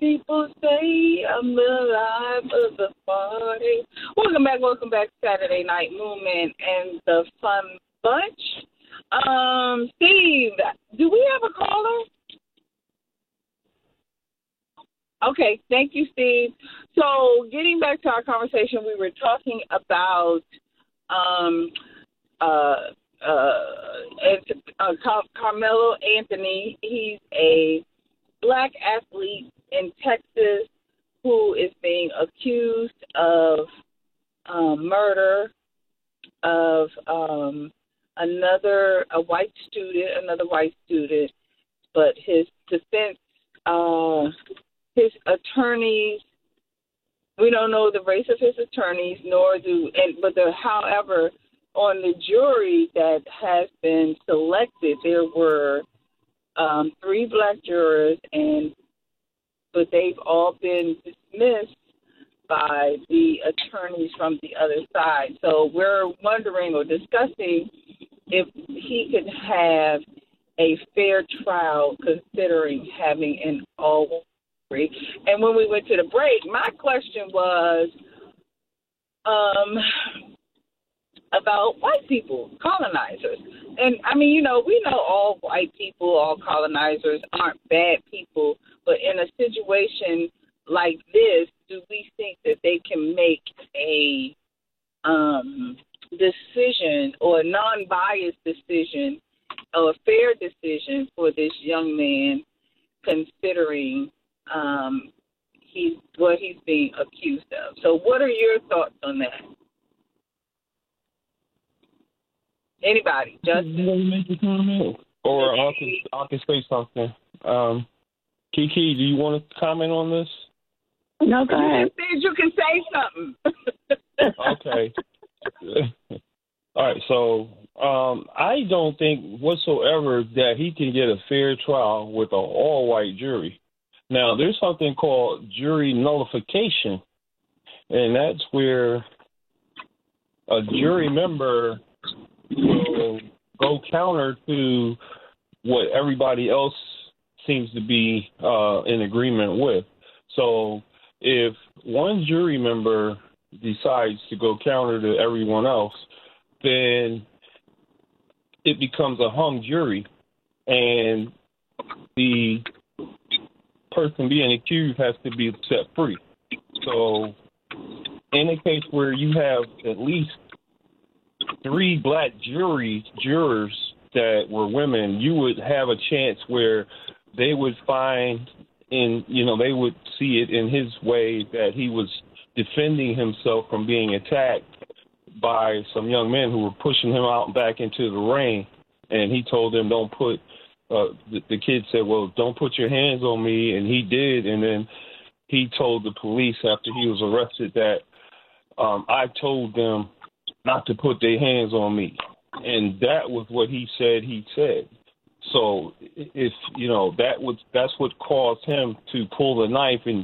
People say I'm the life of the party. Welcome back, Saturday Night Movement and the Fun Bunch. Steve, do we have a caller? Okay, thank you, Steve. So, getting back to our conversation, we were talking about Carmelo Anthony. He's a black athlete in Texas who is being accused of murder of another white student, but his defense, his attorneys, we don't know the race of his attorneys, however, on the jury that has been selected, there were 3 black jurors, but they've all been dismissed by the attorneys from the other side. So we're wondering or discussing if he could have a fair trial considering having an all jury. And when we went to the break, my question was about white people, colonizers. And, I mean, we know all white people, all colonizers aren't bad people, but in a situation like this, do we think that they can make a decision or a non-biased decision or a fair decision for this young man considering what he's being accused of? So what are your thoughts on that? Anybody? Justin? You make a comment? Or I can say something. Kiki, do you want to comment on this? No, go ahead. You can say something. Okay. All right, so I don't think whatsoever that he can get a fair trial with an all-white jury. Now, there's something called jury nullification, and that's where a jury member will go counter to what everybody else seems to be in agreement with. So if one jury member decides to go counter to everyone else, then it becomes a hung jury, and the person being accused has to be set free. So in a case where you have at least 3 black jurors that were women, you would have a chance where they would find they would see it in his way that he was defending himself from being attacked by some young men who were pushing him out back into the rain. And he told them, don't put, the kid said, well, don't put your hands on me. And he did. And then he told the police after he was arrested that I told them not to put their hands on me. And that was what he said. So if, that's what caused him to pull the knife and